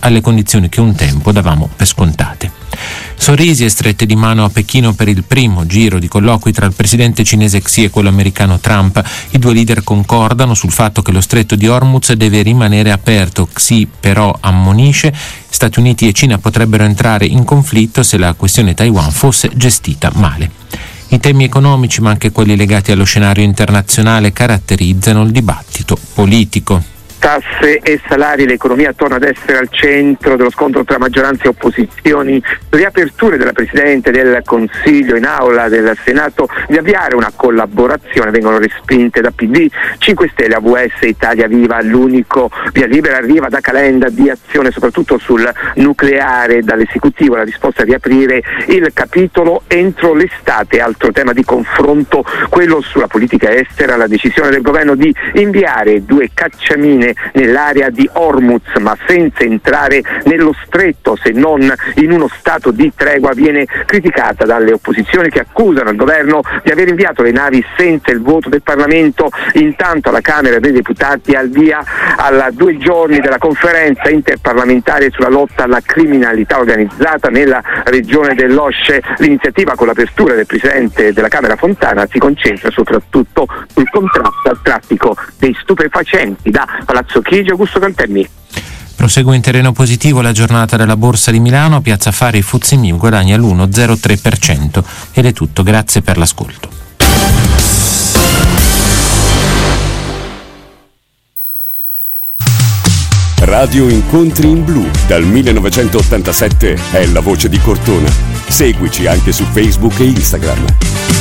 alle condizioni che un tempo davamo per scontate. Sorrisi e strette di mano a Pechino per il primo giro di colloqui tra il presidente cinese Xi e quello americano Trump. I due leader concordano sul fatto che lo stretto di Hormuz deve rimanere aperto. Xi però ammonisce: Stati Uniti e Cina potrebbero entrare in conflitto se la questione Taiwan fosse gestita male. I temi economici, ma anche quelli legati allo scenario internazionale, caratterizzano il dibattito politico. Tasse e salari, l'economia torna ad essere al centro dello scontro tra maggioranza e opposizioni. Riaperture della Presidente del Consiglio in aula del Senato di avviare una collaborazione vengono respinte da PD, 5 Stelle, AVS, Italia Viva. L'unico via libera arriva da Calenda di azione soprattutto sul nucleare. Dall'esecutivo la risposta a riaprire il capitolo entro l'estate. Altro tema di confronto, quello sulla politica estera, la decisione del governo di inviare 2 cacciamine nell'area di Hormuz, ma senza entrare nello stretto, se non in uno stato di tregua, viene criticata dalle opposizioni che accusano il governo di aver inviato le navi senza il voto del Parlamento. Intanto alla Camera dei Deputati al via a 2 giorni della conferenza interparlamentare sulla lotta alla criminalità organizzata nella regione dell'Osce. L'iniziativa, con l'apertura del presidente della Camera Fontana, si concentra soprattutto sul contrasto al traffico dei stupefacenti. Da Palazzo Chigi, Augusto Cantemmi. Prosegue in terreno positivo la giornata della Borsa di Milano. Piazza Affari FTSE MIB guadagna l'1,03%. Ed è tutto, grazie per l'ascolto. Radio Incontri in Blu dal 1987 è la voce di Cortona. Seguici anche su Facebook e Instagram.